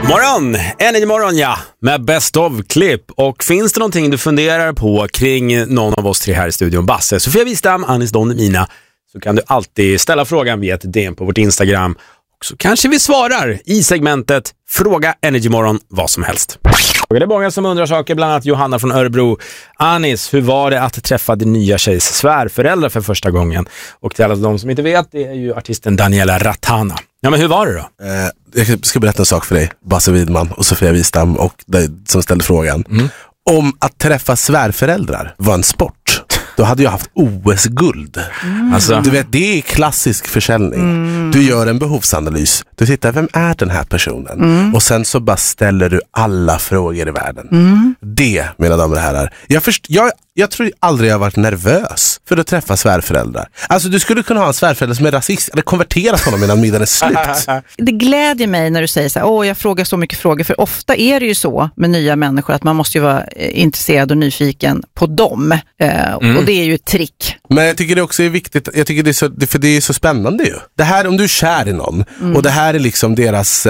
Morgon, Energy Morgon, ja, med Best of-klipp. Och finns det någonting du funderar på kring någon av oss tre här i studion, Basse, Sofia Wistam, Anis Don Mina, så kan du alltid ställa frågan via ett DM på vårt Instagram. Och så kanske vi svarar i segmentet Fråga Energy Morgon vad som helst. Och det är många som undrar saker, bland annat Johanna från Örebro. Anis, hur var det att träffa din nya tjejs svärföräldrar för första gången? Och till alla de som inte vet, det är ju artisten Daniela Ratana. Ja, men hur var det då? Jag ska berätta en sak för dig, Basse Widman och Sofia Wistam och dig som ställde frågan. Om att träffa svärföräldrar var en sport, då hade jag haft OS-guld. Alltså, du vet, det är klassisk försäljning. Du gör en behovsanalys. Du tittar, vem är den här personen? Och sen så bara ställer du alla frågor i världen. Det, mina damer och herrar. Jag tror aldrig jag har varit nervös för att träffa svärföräldrar. Alltså, du skulle kunna ha en svärförälder som är rasist eller konverterat honom innan middagen är slut. Det glädjer mig när du säger så här, jag frågar så mycket frågor. För ofta är det ju så med nya människor att man måste ju vara intresserad och nyfiken på dem. Och det är ju ett trick. Men jag tycker det också är viktigt. Jag tycker för det är så spännande ju. Det här, om du är kär i någon och det här är liksom deras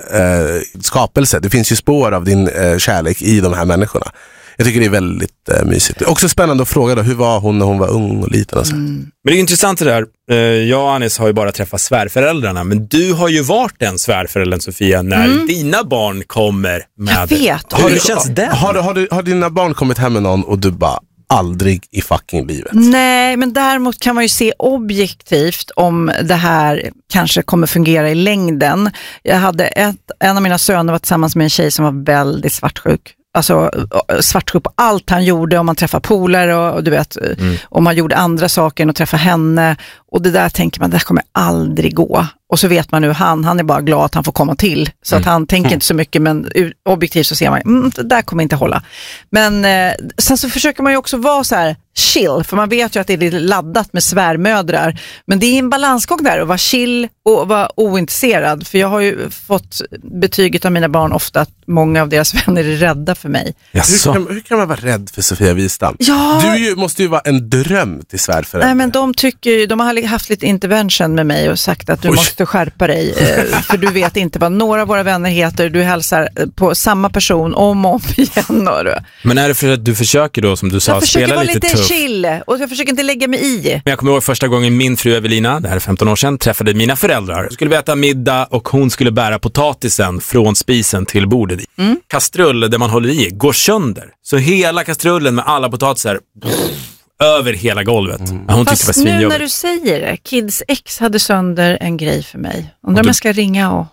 skapelse. Det finns ju spår av din kärlek i de här människorna. Jag tycker det är väldigt mysigt. Också spännande att fråga då, hur var hon när hon var ung och liten och så. Men det är intressant det där. Jag och Anis har ju bara träffat svärföräldrarna, men du har ju varit den svärföräldern, Sofia, när dina barn kommer med. Jag vet. Hur känns det? Har dina barn kommit hem med någon och du bara aldrig i fucking livet? Nej, men däremot kan man ju se objektivt om det här kanske kommer fungera i längden. Jag hade en av mina söner var tillsammans med en tjej som var väldigt svartsjuk. Alltså svartsjuk på allt han gjorde, om man träffar polare och du vet, om man gjorde andra saker än att träffa henne. Och det där tänker man, det kommer aldrig gå. Och så vet man nu, han är bara glad att han får komma till. Så att han tänker inte så mycket, men objektivt så ser man, det där kommer inte hålla. Men sen så försöker man ju också vara så här chill, för man vet ju att det är lite laddat med svärmödrar. Men det är en balansgång där att vara chill och vara ointresserad. För jag har ju fått betyget av mina barn ofta att många av deras vänner är rädda för mig. Hur kan man vara rädd för Sofia Wistam? Ja. Måste ju vara en dröm till svärföräldrar. Nej, men de har haft lite intervention med mig och sagt att du måste skärpa dig. För du vet inte vad några av våra vänner heter. Du hälsar på samma person om och om igen. Men är det för att du försöker då, som du sa, spela lite tuff? Chill, och jag försöker inte lägga mig i. Men jag kommer ihåg första gången min fru Evelina, det här är 15 år sedan, träffade mina föräldrar. Jag skulle äta middag och hon skulle bära potatisen från spisen till bordet. Kastrull där man håller i går sönder. Så hela kastrullen med alla potatisar över hela golvet. Hon tyckte det var svinjobbigt. Nu när du säger det, Kids X hade sönder en grej för mig. Undrar om jag ska ringa och...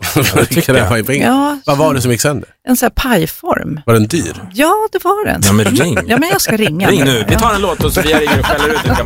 Vad var det som gick sönder? En sån här pajform. Var den dyr? Ja, det var den. Ja, men ring. Ja, men jag ska ringa. Ring nu. Vi tar en låt och så vi ringer och skäller ut.